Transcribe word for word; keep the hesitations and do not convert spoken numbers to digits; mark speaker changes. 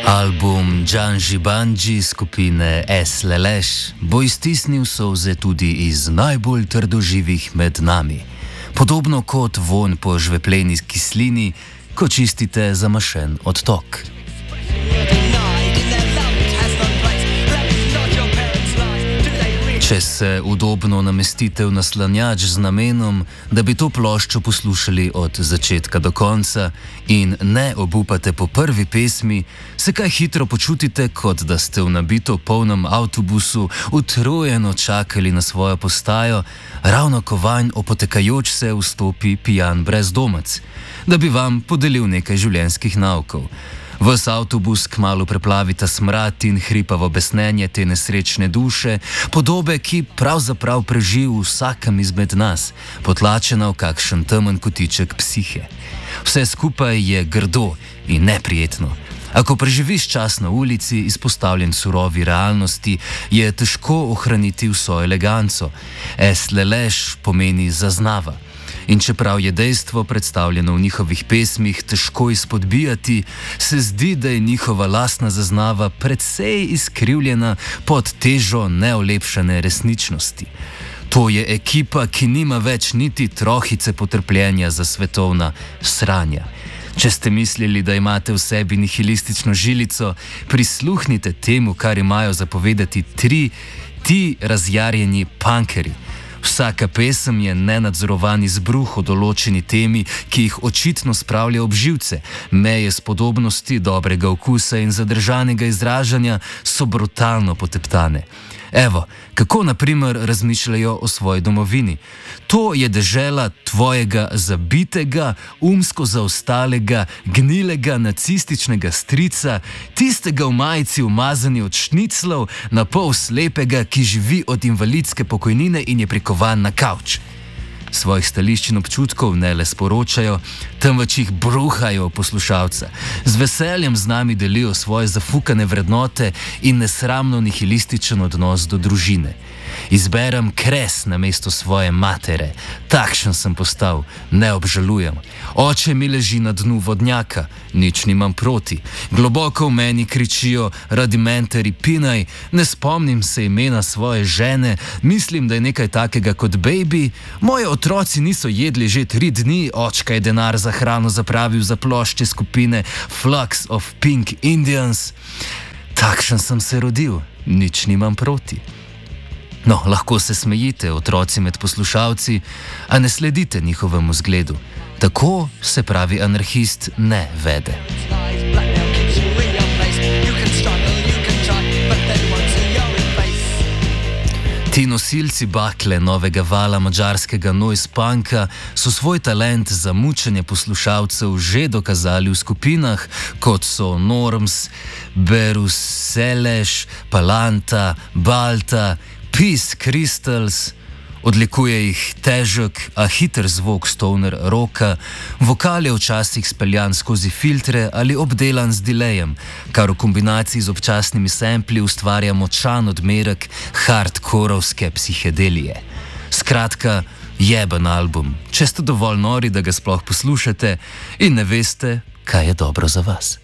Speaker 1: Album Džanži Bandži skupine Es Leleš bo iztisnil solze tudi iz najbolj trdoživih med nami. Podobno kot vonj po žvepleni kislini, ko čistite zamašen odtok. Če se udobno namestite v naslanjač z namenom, da bi to ploščo poslušali od začetka do konca in ne obupate po prvi pesmi, se kaj hitro počutite, kot da ste v nabito polnem avtobusu utrujeno čakali na svojo postajo, ravno ko vanj opotekajoč se vstopi pijan brezdomec, da bi vam podelil nekaj življenjskih naukov. Ves avtobus kmalu preplavita smrad in hripavo besnenje te nesrečne duše, podobe, ki pravzaprav preži v vsakem izmed nas, potlačena v kakšen temen kotiček psihe. Vse skupaj je grdo in neprijetno. Ako preživiš čas na ulici, izpostavljen surovi realnosti, je težko ohraniti vso eleganco. Es Leleš pomeni zaznava. In čeprav je dejstvo predstavljeno v njihovih pesmih težko izpodbijati, se zdi, da je njihova lastna zaznava precej izkrivljena pod težo neolepšane resničnosti. To je ekipa, ki nima več niti trohice potrpljenja za svetovna sranja. Če ste mislili, da imate v sebi nihilistično žilico, prisluhnite temu, kar imajo zapovedati tri, ti razjarjeni punkeri. Vsaka pesem je nenadzorovani izbruh o določeni temi, ki jih očitno spravlja ob živce. Meje spodobnosti, dobrega okusa in zadržanega izražanja so brutalno poteptane. Evo, kako na primer razmišljajo o svoji domovini. To je dežela tvojega zabitega, umsko zaostalega, gnilega nacističnega strica, tistega v majici umazani od šniclov, na pol slepega, ki živi od invalidske pokojnine in je prikovan na kavč. Svojih stališč in občutkov ne le sporočajo, temveč jih bruhajo poslušalca. Z veseljem z nami delijo svoje zafukane vrednote in nesramno nihilističen odnos do družine. Izberem kres namesto svoje matere. Takšen sem postal, ne obžalujem. Oče mi leži na dnu vodnjaka, nič nimam proti. Globoko v meni kričijo radimenteri pinaj, ne spomnim se imena svoje žene, mislim, da je nekaj takega kot baby. Moji otroci niso jedli že tri dni, očka je denar za hrano zapravil za plošče skupine Flux of Pink Indians. Takšen sem se rodil, nič nimam proti. No, lahko se smejite, otroci med poslušalci, a ne sledite njihovemu zgledu. Tako se pravi anarhist ne vede. Ti nosilci bakle novega vala madžarskega noise punka so svoj talent za mučenje poslušalcev že dokazali v skupinah, kot so Norms, Berus Seleš, Palanta, Balta, Peace Crystals. Odlikuje jih težek, a hiter zvok stoner rocka, vokal je včasih speljan skozi filtre ali obdelan z delayem, kar v kombinaciji z občasnimi sampli ustvarja močan odmerek hardkorovske psihedelije. Skratka, jeben album, če ste dovolj nori, da ga sploh poslušate in ne veste, kaj je dobro za vas.